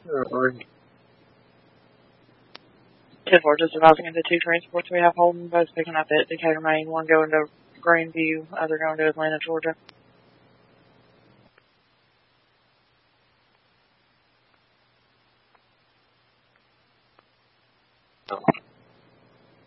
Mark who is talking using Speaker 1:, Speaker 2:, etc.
Speaker 1: Alright.
Speaker 2: 10-4, just advising of the two transports we have holding, both picking up at Decatur, Maine, one going to Grandview, other going to Atlanta, Georgia.